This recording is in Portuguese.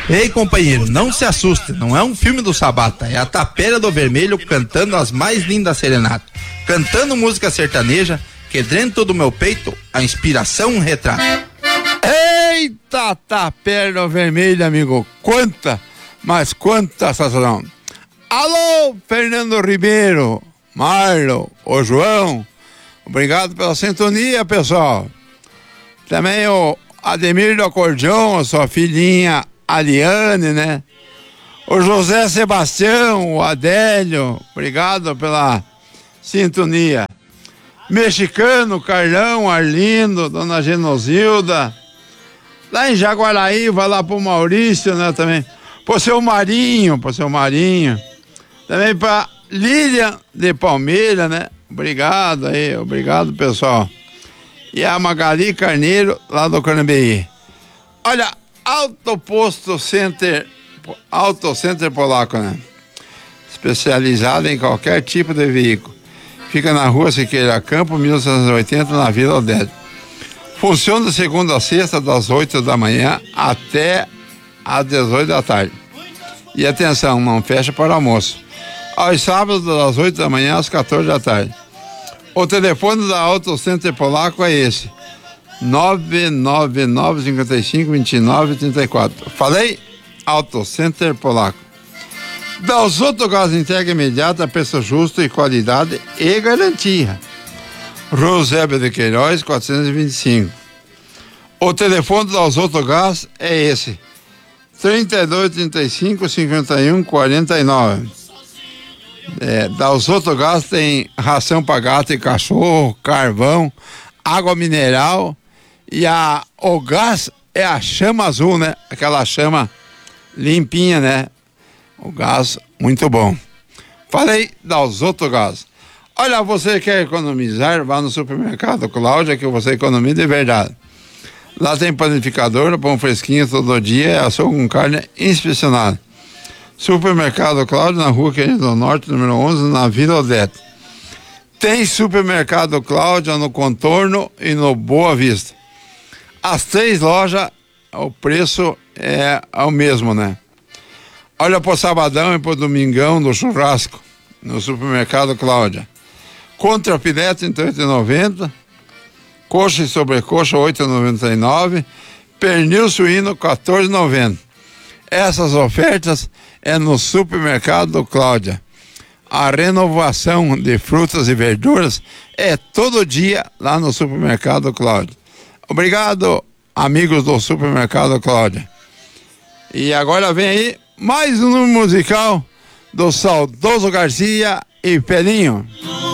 Ei, companheiro, não se assuste, não é um filme do Sabata, é a Tapera do Vermelho cantando as mais lindas serenatas, cantando música sertaneja, que dentro do meu peito a inspiração retrata. Eita, Tapera do Vermelho, amigo, quanta sensação. Alô, Fernando Ribeiro, Marlon, o João, obrigado pela sintonia, pessoal. Também o Ademir do Acordeão, a sua filhinha Aliane, né? O José Sebastião, o Adélio, obrigado pela sintonia. Mexicano, Carlão, Arlindo, Dona Genosilda. Lá em Jaguaraí, vai lá pro Maurício, né, também. Pro seu Marinho. Também pra Lilian de Palmeira, né? Obrigado aí, obrigado, pessoal. E a Magali Carneiro, lá do Canambeí. Olha, Auto Center Polaco, né? Especializado em qualquer tipo de veículo. Fica na rua Siqueira Campo, 1980, na Vila Odete. Funciona de segunda a sexta, das 8 da manhã até às 18 da tarde. E atenção, não fecha para almoço. Aos sábados, das 8 da manhã às 14 da tarde. O telefone da Auto Center Polaco é esse: 999-55-29-34. Falei? Auto Center Polaco. Dalzotto Gás, entrega imediata, preço justo e qualidade e garantia. Rosébio de Queiroz, 425. O telefone da Dalzotto Gás é esse: 32-35-51-49. Dalzotto Gás tem ração para gato e cachorro, carvão, água mineral, e o gás é a chama azul, né? Aquela chama limpinha, né? O gás muito bom. Falei, Dalzotto Gás. Olha, você quer economizar? Vá no supermercado Cláudia, que você economiza de verdade. Lá tem panificador, pão fresquinho todo dia, açougue com carne inspecionada. Supermercado Cláudio, na Rua Querido do Norte, número 11, na Vila Odete. Tem Supermercado Cláudia no Contorno e no Boa Vista. As 3 lojas, o preço é o mesmo, né? Olha pro sabadão e pro domingão do churrasco, no Supermercado Cláudia. Contra filé, R$ 38,90. Coxa e sobrecoxa, R$ 8,99. Pernil suíno, R$ 14,90. Essas ofertas é no Supermercado Cláudia. A renovação de frutas e verduras é todo dia lá no Supermercado Cláudia. Obrigado, amigos do Supermercado Cláudia. E agora vem aí mais um número musical do saudoso Garcia e Pelinho.